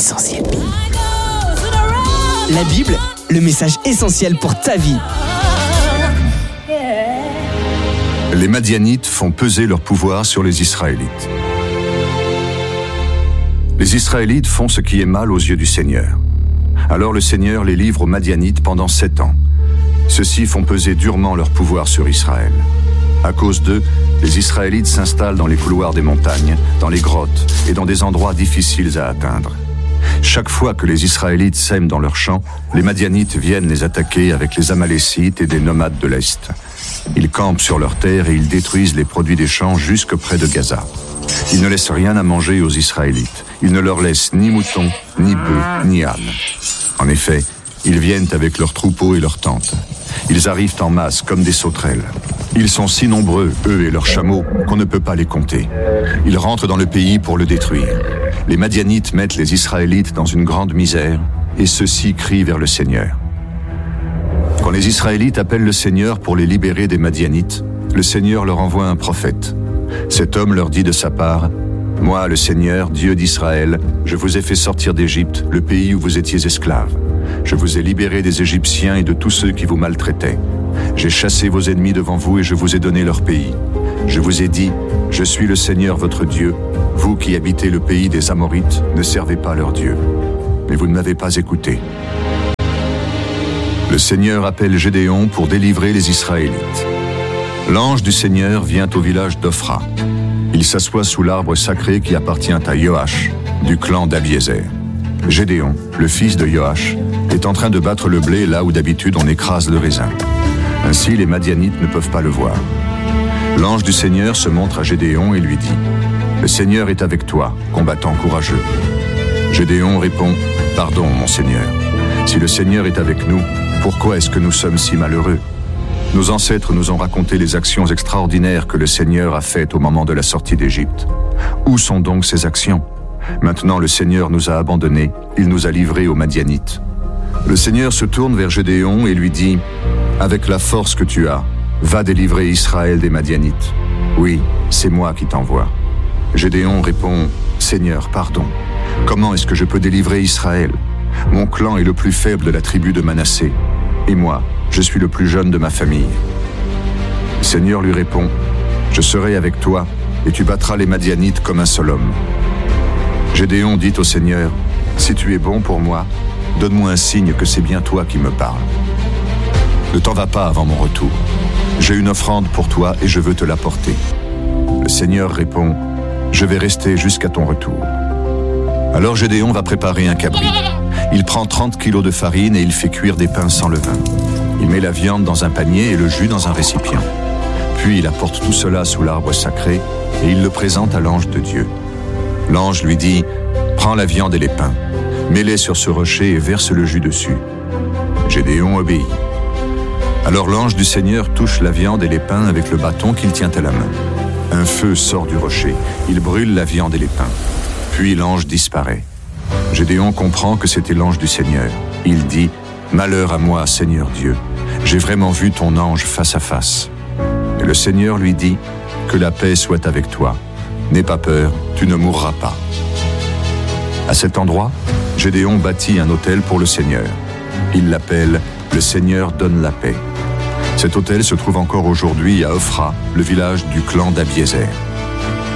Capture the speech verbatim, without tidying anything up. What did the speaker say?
Essentiel Bible. La Bible, le message essentiel pour ta vie. Les Madianites font peser leur pouvoir sur les Israélites. Les Israélites font ce qui est mal aux yeux du Seigneur. Alors le Seigneur les livre aux Madianites pendant sept ans. Ceux-ci font peser durement leur pouvoir sur Israël. À cause d'eux, les Israélites s'installent dans les couloirs des montagnes, dans les grottes et dans des endroits difficiles à atteindre. Chaque fois que les Israélites sèment dans leurs champs, les Madianites viennent les attaquer avec les Amalécites et des nomades de l'Est. Ils campent sur leurs terres et ils détruisent les produits des champs jusque près de Gaza. Ils ne laissent rien à manger aux Israélites. Ils ne leur laissent ni moutons, ni bœufs, ni ânes. En effet, ils viennent avec leurs troupeaux et leurs tentes. Ils arrivent en masse comme des sauterelles. Ils sont si nombreux, eux et leurs chameaux, qu'on ne peut pas les compter. Ils rentrent dans le pays pour le détruire. Les Madianites mettent les Israélites dans une grande misère, et ceux-ci crient vers le Seigneur. Quand les Israélites appellent le Seigneur pour les libérer des Madianites, le Seigneur leur envoie un prophète. Cet homme leur dit de sa part, « Moi, le Seigneur, Dieu d'Israël, je vous ai fait sortir d'Égypte, le pays où vous étiez esclaves. Je vous ai libérés des Égyptiens et de tous ceux qui vous maltraitaient. J'ai chassé vos ennemis devant vous et je vous ai donné leur pays. Je vous ai dit, je suis le Seigneur votre Dieu. Vous qui habitez le pays des Amorites, ne servez pas leur Dieu. Mais vous ne m'avez pas écouté. » Le Seigneur appelle Gédéon pour délivrer les Israélites. L'ange du Seigneur vient au village d'Ophra. Il s'assoit sous l'arbre sacré qui appartient à Joash, du clan d'Abiézer. Gédéon, le fils de Joash, est en train de battre le blé là où d'habitude on écrase le raisin. Ainsi, les Madianites ne peuvent pas le voir. L'ange du Seigneur se montre à Gédéon et lui dit « Le Seigneur est avec toi, combattant courageux. » Gédéon répond « Pardon, mon Seigneur. Si le Seigneur est avec nous, pourquoi est-ce que nous sommes si malheureux ? Nos ancêtres nous ont raconté les actions extraordinaires que le Seigneur a faites au moment de la sortie d'Égypte. Où sont donc ces actions ? Maintenant, le Seigneur nous a abandonnés, il nous a livrés aux Madianites. » Le Seigneur se tourne vers Gédéon et lui dit « Avec la force que tu as, va délivrer Israël des Madianites. Oui, c'est moi qui t'envoie. » Gédéon répond « Seigneur, pardon. Comment est-ce que je peux délivrer Israël ? Mon clan est le plus faible de la tribu de Manassé. Et moi, je suis le plus jeune de ma famille. » Le Seigneur lui répond « Je serai avec toi, et tu battras les Madianites comme un seul homme. » Gédéon dit au Seigneur « Si tu es bon pour moi, donne-moi un signe que c'est bien toi qui me parles. Ne t'en va pas avant mon retour. J'ai une offrande pour toi et je veux te l'apporter. » Le Seigneur répond « Je vais rester jusqu'à ton retour. » Alors Gédéon va préparer un cabri. Il prend trente kilos de farine et il fait cuire des pains sans levain. Il met la viande dans un panier et le jus dans un récipient. Puis il apporte tout cela sous l'arbre sacré et il le présente à l'ange de Dieu. L'ange lui dit « Prends la viande et les pains, mets-les sur ce rocher et verse le jus dessus. » Gédéon obéit. Alors l'ange du Seigneur touche la viande et les pains avec le bâton qu'il tient à la main. Un feu sort du rocher, il brûle la viande et les pains. Puis l'ange disparaît. Gédéon comprend que c'était l'ange du Seigneur. Il dit « Malheur à moi, Seigneur Dieu, j'ai vraiment vu ton ange face à face. » Et le Seigneur lui dit « Que la paix soit avec toi. N'aie pas peur, tu ne mourras pas. » À cet endroit, Gédéon bâtit un autel pour le Seigneur. Il l'appelle « Le Seigneur donne la paix ». Cet autel se trouve encore aujourd'hui à Ophra, le village du clan d'Abiézer.